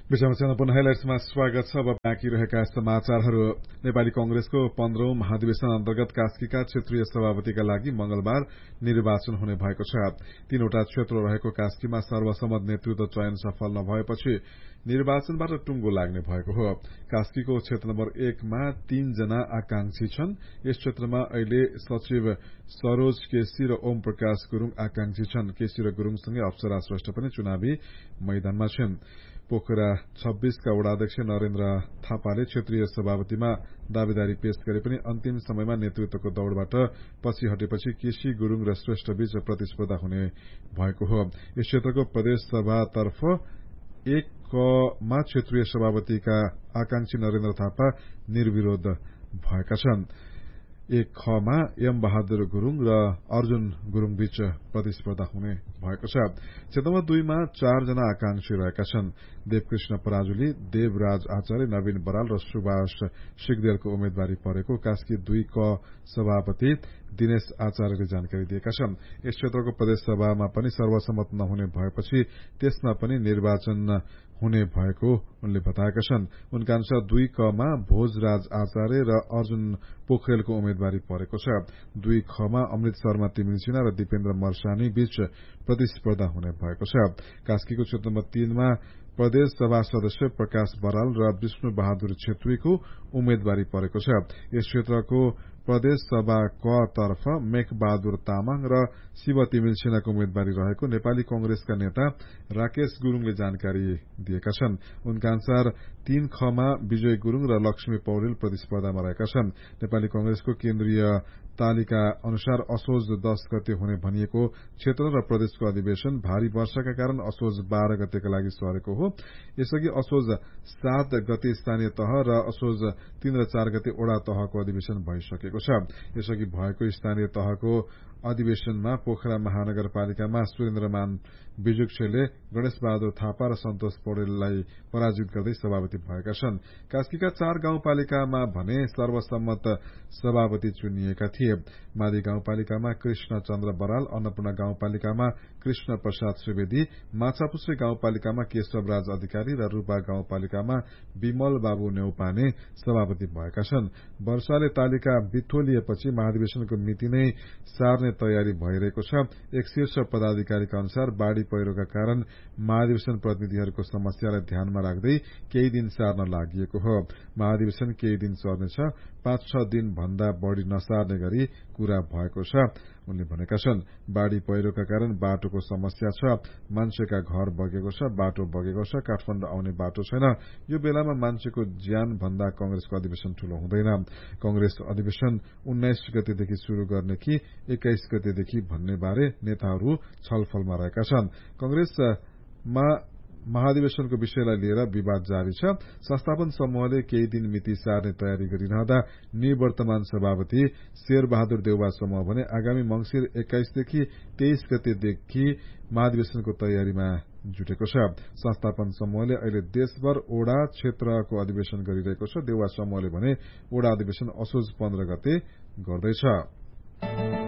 विषयमा पुनः हेडलाइन्समा स्वागत छ। अब बाँकी रहेका समाचारहरू। नेपाली कंग्रेसको 15औं महाधिवेशन अन्तर्गत कास्कीका क्षेत्रीय सभापतिका लागि मंगलबार निर्वाचन हुने भएको छ। 3वटा क्षेत्र रहेको कास्कीमा सर्वसम्मत नेतृत्व चयन सफल नभएपछि निर्वाचनबाट टुंगो लाग्ने भएको हो। कास्कीको क्षेत्र नम्बर 1 मा 3 जना आकांक्षी छन्। यस क्षेत्रमा अहिले सचिव सरोज केसी र ओम प्रकाश गुरूङ आकांक्षी छन्। केसी र गुरूङसँगै अप्सरा श्रेष्ठ पनि चुनावी मैदानमा छन्। पोखरा 26 का वडाध्यक्ष नरेन्द्र थापाले क्षेत्रीय सभापतिमा दावेदारी पेश गरे पनि अन्तिम समयमा नेतृत्वको दौड़बाट पछि हटेपछि केसी गुरूङ र श्रेष्ठ बीच प्रतिस्पर्धा हुने भएको हो। यस क्षेत्रको प्रदेश सभातर्फ 1 क मा क्षेत्रीय सभापतिका आकांक्षी नरेन्द्र थापा निर्विरोध भएका छन्। 1 ख मा एम बहादुर गुरूङ र अर्जुन गुरूङ बीच प्रतिस्पर्धा हुने भएको छ। क्षेत्र नम्बर 2 मा 4 जना आकांक्षी रहेका छन्। देवकृष्ण पराजुली, देवराज आचार्य, नवीन बराल र सुभाष सिगदेलको उम्मेदवारी परेको कास्की 2 क सभापति दिनेश आचार्यले जानकारी दिएका छन्। यस क्षेत्रको प्रदेश सभामा पनि सर्वसम्मत नहुने भएपछि त्यसमा पनि निर्वाचन हुने भएको उनले बताएका छन्। उनका अनुसार 2 क मा भोजराज आचार्य र अर्जुन पोखरेलको उम्मेदवारी परेको छ। 2 ख मा अमृत शर्मा तिमिल सिन्हा र दिपेन्द्र मर्सानी बीच प्रतिस्पर्धा हुने भएको छ। कास्कीको क्षेत्र नम्बर 3 मा प्रदेश सभा सदस्य प्रकाश बराल र विष्णु बहादुर छेत्रीको उम्मेदवारी परेको छ। यस क्षेत्रको प्रदेश सभा क तर्फ मेघबहादुर तामाङ र शिव तिमिल सेनाको उम्मेदवारी रहेको नेपाली कंग्रेसका नेता राकेश गुरूङले जानकारी दिएका छन्। उनका अनुसार 3 ख मा विजय गुरूङ र लक्ष्मी पौडेल प्रतिस्पर्धामा रहेका छन्। नेपाली कंग्रेसको केन्द्रीय तालिका अनुसार असोज 10 गते हुने भनिएको क्षेत्र र प्रदेशको अधिवेशन भारी वर्षाका कारण असोज 12 गतेका लागि सरेको हो। यसअघि असोज 7 गते स्थानीय तह र असोज 3 र 4 गते ओडा तहको अधिवेशन भइसकेको छ। यसअघि भएको स्थानीय तहको अधिवेशनमा पोखरा महानगरपालिकामा सुरेन्द्रमान बिजुक्सेले गणेश बहादुर थापा र सन्तोष पौडेललाई पराजित गर्दै सभापति भएका छन्। कास्कीका 4 गाउँपालिकामा भने सर्वसम्मत सभापति चुनिएका थिए। मादी गाउँपालिकामा कृष्ण चन्द्र बराल, अन्नपूर्ण गाउँपालिकामा कृष्ण प्रसाद सुवेदी, माछापुच्छ्रे गाउँपालिकामा केशवराज अधिकारी र रूपा गाउँपालिकामा विमल बाबु नेउपाने सभापति भएका छन्। वर्षाले तालिका बिथोलिएपछि महाधिवेशनको मिति नै सार्ने तयारी भइरहेको छ। एक शीर्ष पदाधिकारीका अनुसार बाढ़ी पहिरोका कारण महाधिवेशन प्रतिनिधिहरूको समस्यालाई ध्यानमा राख्दै केही दिन सार्न लागि हो। महाधिवेशन केही दिन सर्नेछ। 5-6 दिन भन्दा बढ़ी नसार्ने गरी कुरा भएको छ उनले भनेका छन्। बाढ़ी पहिरोका कारण बाटोको समस्या छ। मान्छेका घर बगेको छ, बाटो बगेको छ, काठमाडौँ आउने बाटो छैन। यो बेलामा मान्छेको ज्यान भन्दा कंग्रेसको अधिवेशन ठूलो हुँदैन। कंग्रेस अधिवेशन 19 गतेदेखि शुरू गर्ने कि 21 गतेदेखि भन्ने बारे नेताहरू छलफलमा रहेका छन्। कंग्रेसमा महाधिवेशनको विषयलाई लिएर विवाद जारी छ। संस्थापन समूहले केही दिन मिति सार्ने तयारी गरिरहँदा निवर्तमान सभापति शेरबहादुर देउवा समूह भने आगामी मंसिर 21 देखि 23 गतेदेखि महाधिवेशनको तयारीमा जुटेको छ। संस्थापन समूहले अहिले देशभर ओडा क्षेत्रको अधिवेशन गरिरहेको छ। देउवा समूहले भने ओडा अधिवेशन असोज 15 गते गर्दैछ।